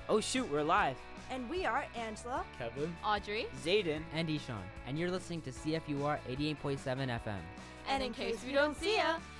Oh shoot, we're live. And we are Angela, Kevin, Audrey, Zayden, and Ishan, and you're listening to CFUR 88.7 FM. and in case we don't see ya,